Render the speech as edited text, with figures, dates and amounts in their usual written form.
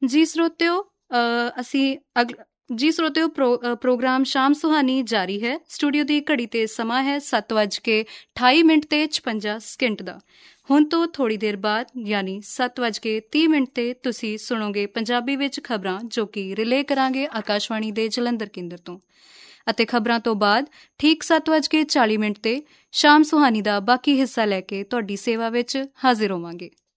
ਜੀ ਸਰੋਤਿਓ, ਅਸੀਂ ਪ੍ਰੋਗਰਾਮ ਸ਼ਾਮ ਸੁਹਾਨੀ ਜਾਰੀ ਹੈ। ਸਟੂਡੀਓ ਦੀ ਘੜੀ ਤੇ ਸਮਾਂ ਹੈ 7:28 ਤੇ 56 ਸਕਿੰਟ ਦਾ। ਹੁਣ ਤੋਂ ਥੋੜ੍ਹੀ ਦੇਰ ਬਾਅਦ ਯਾਨੀ 7:30 ਤੇ ਤੁਸੀਂ ਸੁਣੋਗੇ ਪੰਜਾਬੀ ਵਿੱਚ ਖਬਰਾਂ, ਜੋ ਕਿ ਰਿਲੇ ਕਰਾਂਗੇ ਆਕਾਸ਼ਵਾਣੀ ਦੇ ਜਲੰਧਰ ਕੇਂਦਰ ਤੋਂ। ਅਤੇ ਖਬਰਾਂ ਤੋਂ ਬਾਅਦ ਠੀਕ 7:40 ਤੇ ਸ਼ਾਮ ਸੁਹਾਨੀ ਦਾ ਬਾਕੀ ਹਿੱਸਾ ਲੈ ਕੇ ਤੁਹਾਡੀ ਸੇਵਾ ਵਿੱਚ ਹਾਜ਼ਰ ਹੋਵਾਂਗੇ।